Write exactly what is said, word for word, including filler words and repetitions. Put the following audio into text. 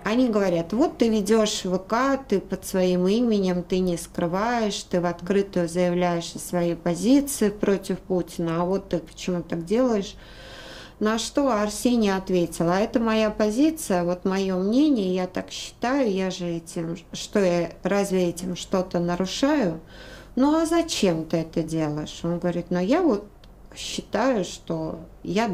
Они говорят: вот ты ведешь ВК, ты под своим именем, ты не скрываешь, ты в открытую заявляешь о своей позиции против Путина, а вот ты почему так делаешь? На что Арсений ответил: а это моя позиция, вот мое мнение, я так считаю, я же этим, что я разве этим что-то нарушаю? Ну а зачем ты это делаешь? Он говорит: ну я вот считаю, что я